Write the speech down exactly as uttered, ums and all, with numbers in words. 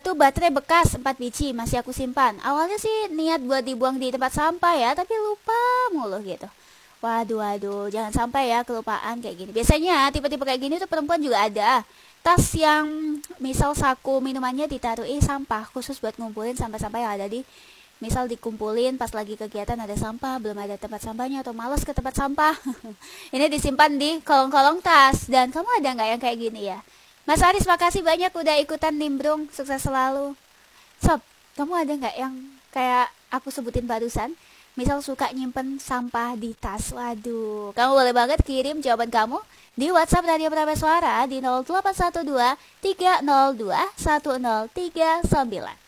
Itu baterai bekas empat biji masih aku simpan. Awalnya sih niat buat dibuang di tempat sampah ya, tapi lupa mulu gitu. Waduh, waduh, jangan sampai ya kelupaan kayak gini. Biasanya tipe-tipe kayak gini tuh perempuan juga ada. Tas yang misal saku minumannya ditaruhi sampah khusus buat ngumpulin sampah-sampah yang ada di, misal dikumpulin pas lagi kegiatan ada sampah, belum ada tempat sampahnya atau males ke tempat sampah. Ini disimpan di kolong-kolong tas. Dan kamu ada nggak yang kayak gini ya? Mas Aris, makasih banyak udah ikutan nimbrung. Sukses selalu. Sob, kamu ada nggak yang kayak aku sebutin barusan? Misal suka nyimpen sampah di tas. Waduh, kamu boleh banget kirim jawaban kamu di WhatsApp Radio Prameswara di nol delapan satu dua tiga nol dua satu nol tiga sembilan.